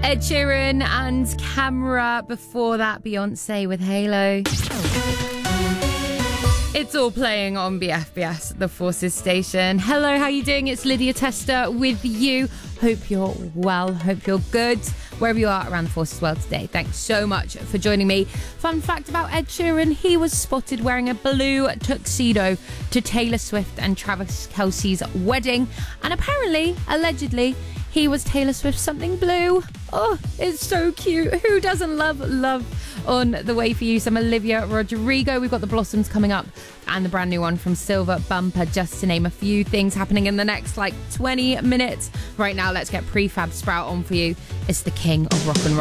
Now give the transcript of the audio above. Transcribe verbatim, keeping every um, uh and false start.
Ed Sheeran and Camera. Before that, Beyonce with Halo. It's all playing on B F B S, the Forces station. Hello, how you doing? It's Lydia Tester with you. Hope you're well. Hope you're good. Wherever you are around the Forces world today. Thanks so much for joining me. Fun fact about Ed Sheeran, he was spotted wearing a blue tuxedo to Taylor Swift and Travis Kelce's wedding. And apparently, allegedly, he was Taylor Swift's something blue. Oh, it's so cute. Who doesn't love love on the way for you? Some Olivia Rodrigo. We've got the Blossoms coming up and the brand new one from Silver Bumper, just to name a few things happening in the next like twenty minutes. Right now, let's get Prefab Sprout on for you. It's the king of rock and roll.